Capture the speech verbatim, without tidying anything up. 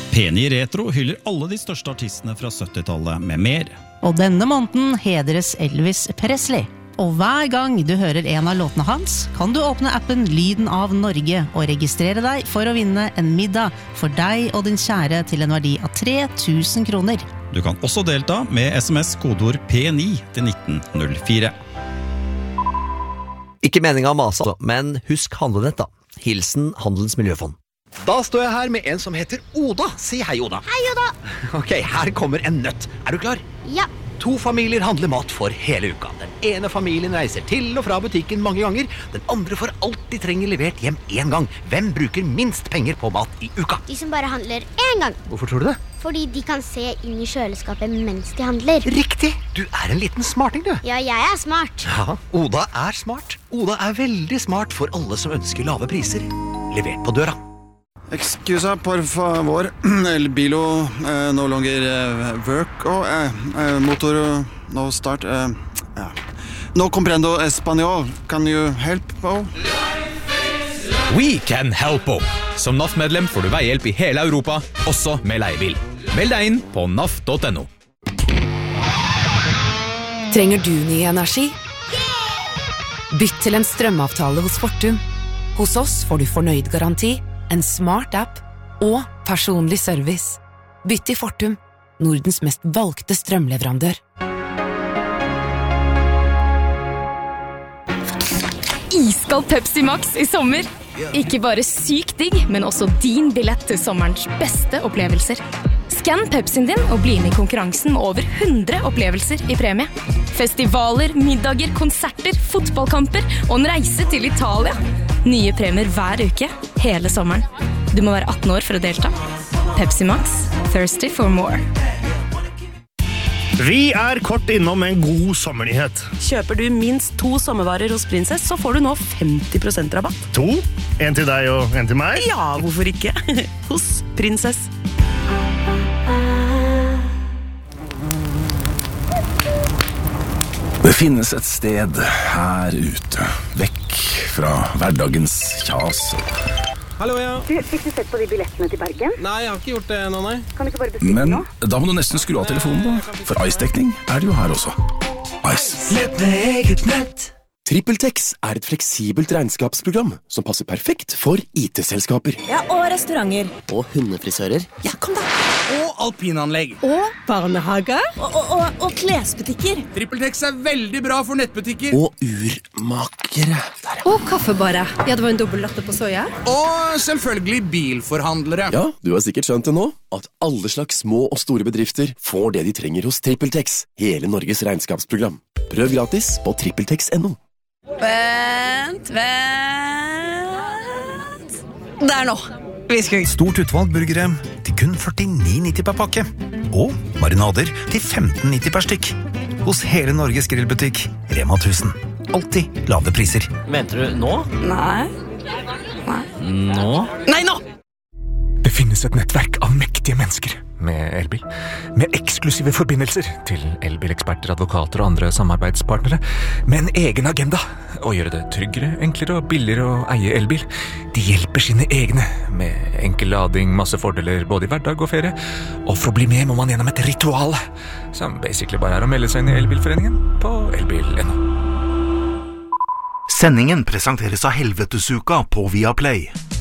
P ni Retro hyller alle de største artistene fra syttitallet med mer. Og denne måneden hedres Elvis Presley. Og hver gang du hører en av låtene hans, kan du åpne appen Lyden av Norge og registrere deg for å vinne en middag for deg og din kjære til en verdi av tre tusen kroner. Du kan også delta med sms kodeord P ni til nitten null fire. Ikke meningen å mase, men husk handlenett da. Hilsen Handelens Miljøfond. Da står jeg her med en som heter Oda. Si hei, Oda. Hei, Oda. Ok, her kommer en nøtt. Er du klar? Ja. To familier handler mat for hele uka. Den ene familien reiser til og fra butikken mange ganger. Den andre får alt de trenger levert hjem en gang. Hvem bruker minst penger på mat i uka? De som bare handler en gang. Hvorfor tror du det? Fordi de kan se inn i kjøleskapet mens de handler. Riktig! Du er en liten smarting, du. Ja, jeg er smart. Ja, Oda er smart. Oda er veldig smart for alle som ønsker lave priser. Levert på døra. Excusa, por favor. El bilo eh, no longer eh, work. Oh, eh, eh, motor no start. Eh, ja. No comprendo español. Can you help? Oh? We can help. Oh. Som N A F-medlem får du veihjelp i hele Europa, også med leiebil. Meld deg inn på naf punktum no. Trenger du ny energi? Bytt til en strømavtale hos Fortum. Hos oss får du fornøyd garanti, en smart app og personlig service. Bytt til Fortum, Nordens mest valgte strømleverandør. Iskald Pepsi Max i sommer. Ikke bare sykt digg, men også din billett til sommerens beste opplevelser. Skann Pepsien din og bli med i konkurransen med over hundre opplevelser i premie. Festivaler, middager, konserter, fotballkamper og en reise til Italia. Nye premier hver uke, hele sommeren. Du må være atten år for å delta. Pepsi Max, thirsty for more. Vi er kort innom en god sommernyhet. Kjøper du minst to sommervarer hos Princess, så får du nå femti prosent rabatt. To? En til deg og en til meg? Ja, hvorfor ikke? Hos Princess. Det finnes et sted her ute, vekk fra hverdagens kjas. Hallo, ja. Du, fikk du sett på de billettene til Bergen? Nei, jeg har ikke gjort det nå, nei. Kan du ikke bare bestille Men nå? da må du nesten skru av telefonen da, for Ice-dekning er det jo her også. Ice. Nett med eget nett. TrippelTex er et fleksibelt regnskapsprogram som passer perfekt for I T-selskaper. Ja, og restauranter. Og hundefrisører. Ja, kom da. Og alpinanlegg. Og barnehager. Og, og, og, og klesbutikker. TrippelTex er veldig bra for nettbutikker. Og urmakere. Og kaffebare. Ja, det var en dobbelt latte på soja. Og selvfølgelig bilforhandlere. Ja, du har sikkert skjønt det nå, at alle slags små og store bedrifter får det de trenger hos TrippelTex. Hele Norges regnskapsprogram. Prøv gratis på trippeltex punktum no. Vent, vent. Der nå. Stort utvalg burgere til kun førtini nitti per pakke. Og marinader til femten nitti per stykk. Hos hele Norges grillbutikk, Rema tusen. Alltid lave priser. Mente du nå? Nei. Nei. Nå? Nei, nå! Det finnes et nettverk av mektige mennesker med elbil, med eksklusive forbindelser til elbileksperter, advokater og andre samarbeidspartnere, med en egen agenda å gjøre det tryggere, enklere og billigere å eie elbil. De hjelper sine egne med enkel lading, masse fordeler både i hverdag og ferie, og for å bli med må man gjennom et ritual, som basically bare er å melde seg inn i elbilforeningen på elbil punktum no. Sendingen presenteres av Helvetesuka på Viaplay.